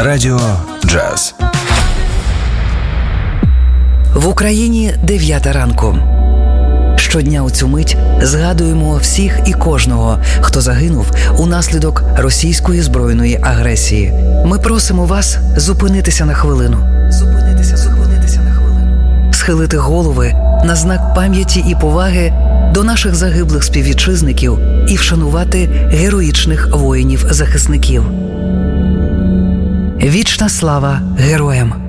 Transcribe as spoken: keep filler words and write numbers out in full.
Радіо Джаз. В Україні дев'ята ранку. Щодня у цю мить згадуємо всіх і кожного, хто загинув унаслідок російської збройної агресії. Ми просимо вас зупинитися на хвилину. Зупинитися, зупинитися на хвилину. Схилити голови на знак пам'яті і поваги до наших загиблих співвітчизників і вшанувати героїчних воїнів-захисників. Вічна слава героям!